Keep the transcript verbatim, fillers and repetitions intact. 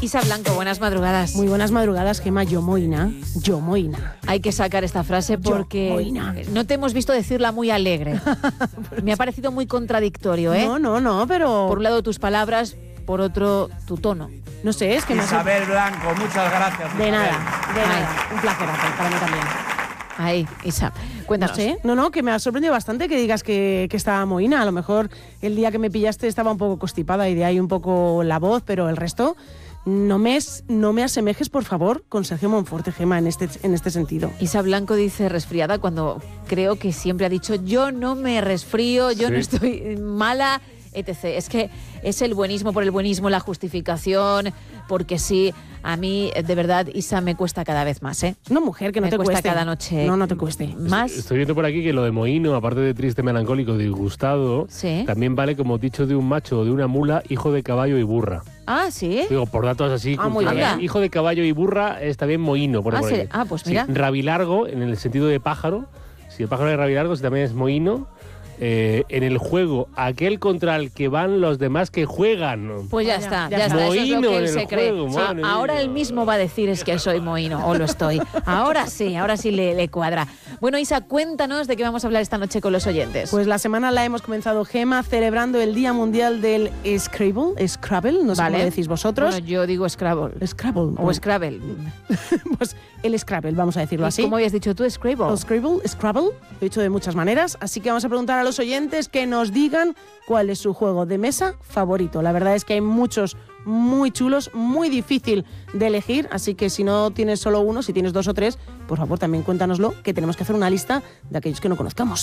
Isa Blanco, buenas madrugadas. Muy buenas madrugadas, Gemma. Yo moina, yo moina. Hay que sacar esta frase porque no te hemos visto decirla muy alegre. Me ha parecido muy contradictorio, ¿eh? No, no, no, pero... Por un lado tus palabras, por otro tu tono. No sé, es que... Isabel me hace... Blanco, muchas gracias. De Isabel. nada, de Ay. nada. Un placer para mí también. Ahí, Isa, cuéntanos. No sé, no, no, que me ha sorprendido bastante que digas que, que estaba mohina. A lo mejor el día que me pillaste estaba un poco constipada y de ahí un poco la voz, pero el resto... No me, no me asemejes, por favor, con Sergio Monforte, Gemma, en este, en este sentido. Isa Blanco dice resfriada cuando creo que siempre ha dicho yo no me resfrío, yo Sí. no estoy mala, etcétera. Es que es el buenismo por el buenismo, la justificación, porque sí, a mí de verdad, Isa, me cuesta cada vez más, ¿eh? No, mujer, que no me te cuesta cueste. cada noche. No, no te cueste. Más. Estoy viendo por aquí que lo de mohino, aparte de triste, melancólico, disgustado, Sí. también vale como dicho de un macho o de una mula, hijo de caballo y burra. Ah, ¿sí? Digo, por datos así, Ah, muy culturales. bien. Hijo de caballo y burra es también mohino. Por Ah, por sí. aquí. Ah, pues Sí, mira. rabilargo, en el sentido de pájaro. Si el pájaro es rabilargo, si también es mohino. Eh, en el juego, aquel contra el que van los demás que juegan. Pues ya Vaya, está, ya ya, está. está. Eso es lo Mohino que él en se el cree. juego, O sea, madre ahora mía. él mismo va a decir es que soy mohino, o lo estoy. Ahora sí, ahora sí le, le cuadra. Bueno, Isa, cuéntanos de qué vamos a hablar esta noche con los oyentes. Pues la semana la hemos comenzado, Gemma, celebrando el Día Mundial del Scrabble, Scrabble, no sé Vale. cómo decís vosotros. Bueno, yo digo Scrabble. Scrabble. O Scrabble. Pues el Scrabble, vamos a decirlo ¿Y así. ¿Cómo habías dicho tú, Scrabble? O Scrabble, Scrabble, lo he dicho de muchas maneras, así que vamos a preguntar a los oyentes que nos digan cuál es su juego de mesa favorito. La verdad es que hay muchos muy chulos, muy difícil de elegir, así que si no tienes solo uno, si tienes dos o tres, por favor también cuéntanoslo, que tenemos que hacer una lista de aquellos que no conozcamos.